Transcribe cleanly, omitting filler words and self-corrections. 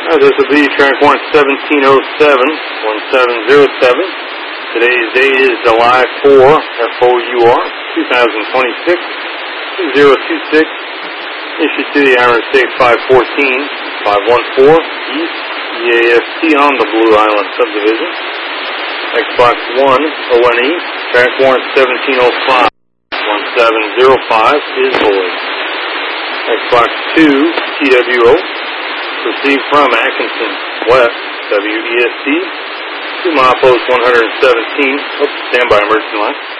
This will be track 11707, 1707. Today's date is July 4, FOUR, 2026, 2026. Issued to the Irish State 514, 514 East EAST on the Blue Island Subdivision. Xbox 1, ONE, track warrant 1705, 1705 is void. Xbox 2, TWO, received from Atkinson West, WEST, to milepost 117, standby emergency line.